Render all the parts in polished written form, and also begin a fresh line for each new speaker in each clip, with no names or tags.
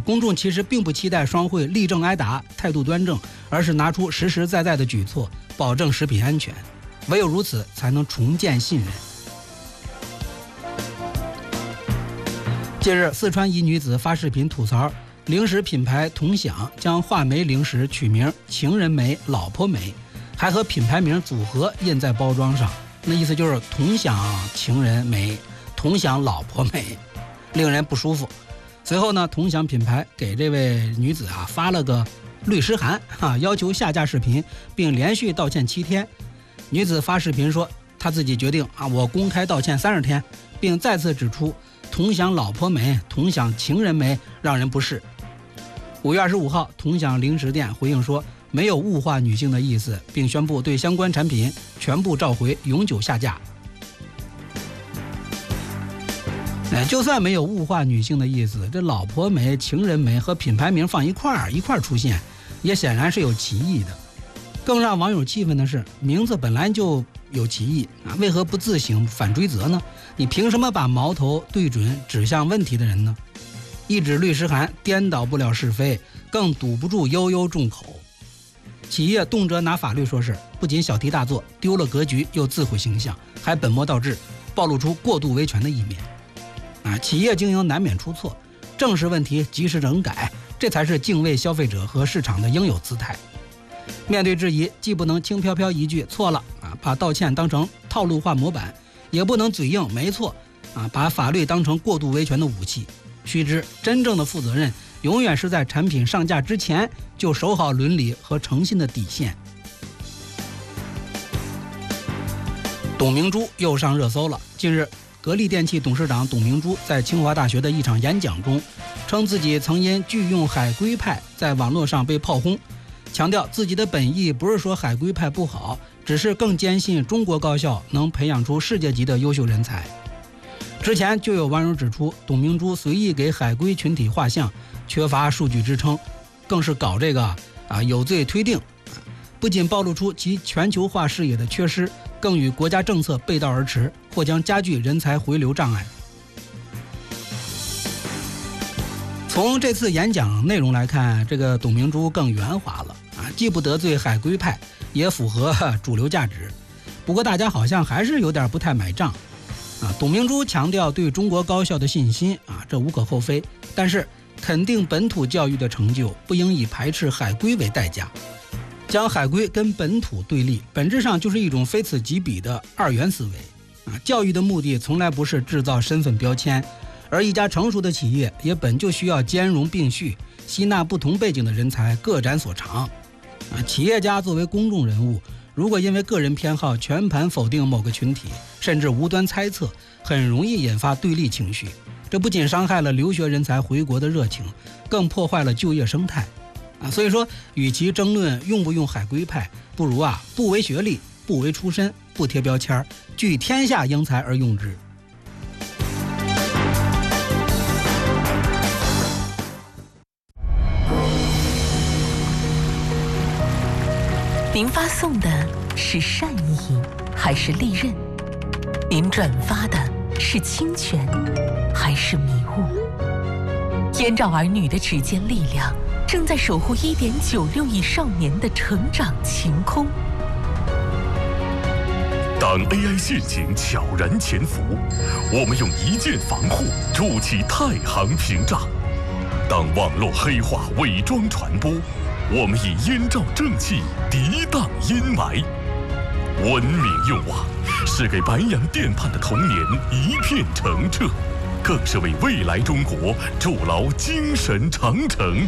公众其实并不期待双汇立正挨打、态度端正，而是拿出实实在在的举措，保证食品安全。唯有如此，才能重建信任。近日，四川一女子发视频吐槽，零食品牌同享将话梅零食取名情人梅、老婆梅，还和品牌名组合印在包装上，那意思就是同享情人梅，同享老婆梅，令人不舒服。随后呢，同享品牌给这位女子发了个律师函要求下架视频，并连续道歉7天。女子发视频说，她自己决定我公开道歉30天，并再次指出同享老婆梅、同享情人梅让人不适。5月25号，同享零食店回应说没有物化女性的意思，并宣布对相关产品全部召回，永久下架。就算没有物化女性的意思，这老婆梅、情人梅和品牌名放一块儿出现，也显然是有歧义的。更让网友气愤的是，名字本来就有歧义为何不自省反追责呢？你凭什么把矛头对准指向问题的人呢？一纸律师函颠倒不了是非，更堵不住悠悠众口。企业动辄拿法律说事，不仅小题大做，丢了格局，又自毁形象，还本末倒置，暴露出过度维权的一面。企业经营难免出错，正视问题，及时整改，这才是敬畏消费者和市场的应有姿态。面对质疑，既不能轻飘飘一句错了把道歉当成套路化模板，也不能嘴硬没错把法律当成过度维权的武器。须知，真正的负责任永远是在产品上架之前就守好伦理和诚信的底线。董明珠又上热搜了。近日，格力电器董事长董明珠在清华大学的一场演讲中，称自己曾因拒用海归派在网络上被炮轰，强调自己的本意不是说海归派不好，只是更坚信中国高校能培养出世界级的优秀人才。之前就有网友指出，董明珠随意给海归群体画像，缺乏数据支撑，更是搞这个有罪推定，不仅暴露出其全球化视野的缺失，更与国家政策背道而驰，或将加剧人才回流障碍。从这次演讲内容来看，这个董明珠更圆滑了既不得罪海归派，也符合主流价值。不过大家好像还是有点不太买账董明珠强调对中国高校的信心这无可厚非，但是肯定本土教育的成就，不应以排斥海归为代价。将海归跟本土对立，本质上就是一种非此即彼的二元思维教育的目的从来不是制造身份标签，而一家成熟的企业也本就需要兼容并蓄，吸纳不同背景的人才，各展所长企业家作为公众人物，如果因为个人偏好全盘否定某个群体，甚至无端猜测，很容易引发对立情绪。这不仅伤害了留学人才回国的热情，更破坏了就业生态所以说，与其争论用不用海归派，不如不为学历，不为出身，不贴标签，聚天下英才而用之。
您发送的是善意还是利刃？您转发的是侵权还是迷雾？燕赵儿女的指尖力量正在守护1.96亿少年的成长晴空。
当 AI 陷阱悄然潜伏，我们用一键防护筑起太行屏障；当网络黑化伪装传播，我们以燕赵正气涤荡阴霾。文明用网是给白洋淀畔的童年一片澄澈，更是为未来中国筑牢精神长城。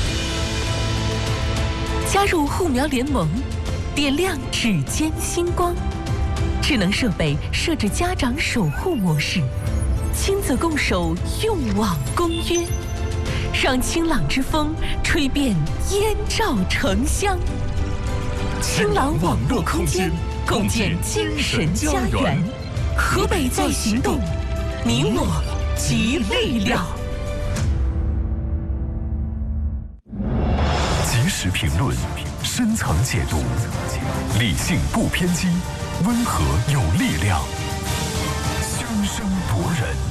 加入护苗联盟，点亮指尖星光。智能设备设置家长守护模式，亲子共守用网公约，让清朗之风吹遍燕赵城乡。清朗网络空间，共建精神家园。河北在行动，你我集力量。
及时评论，深层解读，理性不偏激，温和有力量，声声夺人。